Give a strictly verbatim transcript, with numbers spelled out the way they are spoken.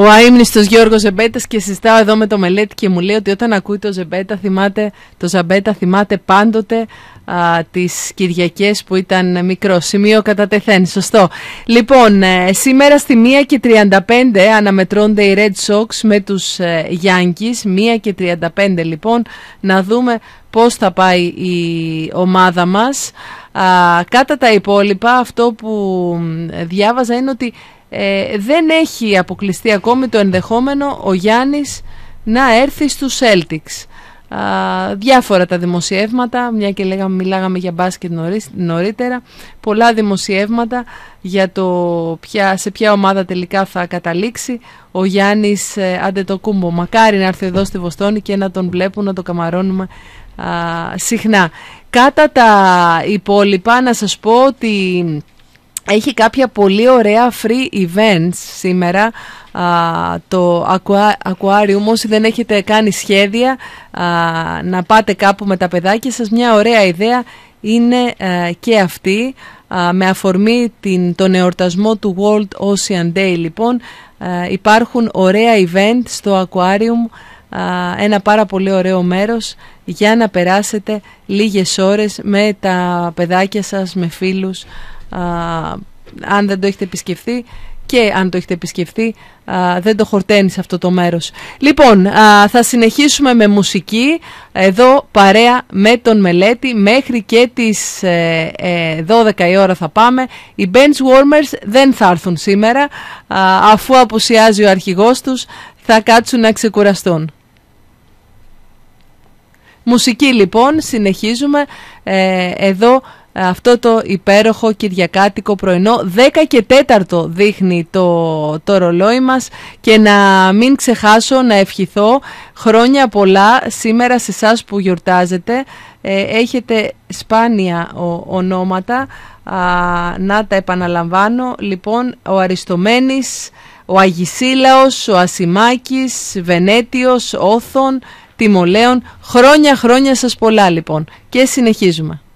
αείμνηστος Γιώργος Ζεμπέτας, και συζητάω εδώ με το Μελέτη και μου λέει ότι όταν ακούει το Ζεμπέτα θυμάται, το Ζαμπέτα θυμάται πάντοτε α, τις Κυριακές που ήταν μικρό. Σημείο κατά τεθέν, σωστό. Λοιπόν, ε, σήμερα στη μία και τριάντα πέντε αναμετρώνται οι Red Sox με τους ε, Yankees. μία και τριάντα πέντε λοιπόν, να δούμε πώς θα πάει η ομάδα μας. Α, κατά τα υπόλοιπα, αυτό που διάβαζα είναι ότι ε, δεν έχει αποκλειστεί ακόμη το ενδεχόμενο ο Γιάννης να έρθει στους Celtics. Α, διάφορα τα δημοσιεύματα, μια και λέγαμε, μιλάγαμε για μπάσκετ νωρίς, νωρίτερα, πολλά δημοσιεύματα για το ποια, σε ποια ομάδα τελικά θα καταλήξει ο Γιάννης ε, Αντετοκούμπο. Μακάρι να έρθει εδώ στη Βοστόνη και να τον βλέπουν, να το καμαρώνουμε α, συχνά. Κατά τα υπόλοιπα, να σας πω ότι έχει κάποια πολύ ωραία free events σήμερα, α, το Aquarium. Όσοι δεν έχετε κάνει σχέδια α, να πάτε κάπου με τα παιδάκια σας, μια ωραία ιδέα είναι α, και αυτή, α, με αφορμή την, τον εορτασμό του World Ocean Day. Λοιπόν, α, υπάρχουν ωραία event στο Aquarium, α, ένα πάρα πολύ ωραίο μέρος για να περάσετε λίγες ώρες με τα παιδάκια σας, με φίλους. Uh, αν δεν το έχετε επισκεφθεί, και αν το έχετε επισκεφθεί uh, δεν το χορταίνει σε αυτό το μέρος. Λοιπόν, uh, θα συνεχίσουμε με μουσική εδώ παρέα με τον Μελέτη μέχρι και τις ε, ε, δώδεκα η ώρα θα πάμε. Οι Benchwarmers δεν θα έρθουν σήμερα, uh, αφού απουσιάζει ο αρχηγός τους, θα κάτσουν να ξεκουραστούν. Μουσική λοιπόν, συνεχίζουμε ε, εδώ αυτό το υπέροχο κυριακάτικο πρωινό. Δέκα και τέταρτο δείχνει το, το ρολόι μας, και να μην ξεχάσω να ευχηθώ χρόνια πολλά σήμερα σε εσάς που γιορτάζετε. ε, έχετε σπάνια ο, ονόματα, α, να τα επαναλαμβάνω. Λοιπόν, ο Αριστομένης, ο Αγισίλαος, ο Ασημάκης, Βενέτιος, Όθων, Τιμολέων. Χρόνια χρόνια σας πολλά λοιπόν, και συνεχίζουμε.